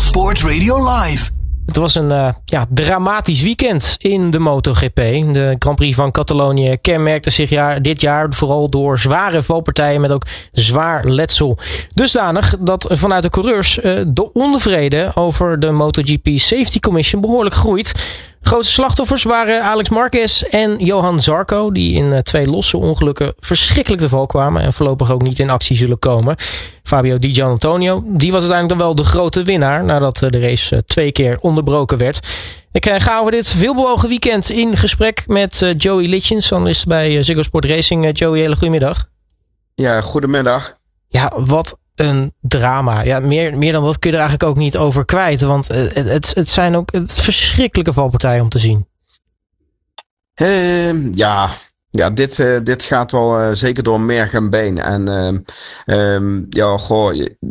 Sport Radio Live. Het was een dramatisch weekend in de MotoGP. De Grand Prix van Catalonië kenmerkte zich dit jaar vooral door zware valpartijen met ook zwaar letsel. Dusdanig dat vanuit de coureurs de onvrede over de MotoGP Safety Commission behoorlijk groeit. De grootste slachtoffers waren Alex Marquez en Johan Zarco, die in 2 losse ongelukken verschrikkelijk te val kwamen en voorlopig ook niet in actie zullen komen. Fabio Di Giannantonio, die was uiteindelijk dan wel de grote winnaar nadat de race 2 keer onderbroken werd. Ik ga over dit veelbewogen weekend in gesprek met Joey Litjens, analist bij Ziggo Sport Racing. Joey, hele goedemiddag. Ja, goedemiddag. Ja, wat een drama. Ja, meer dan dat kun je er eigenlijk ook niet over kwijt. Want het zijn ook verschrikkelijke valpartijen om te zien. Dit gaat wel zeker door merg en been. En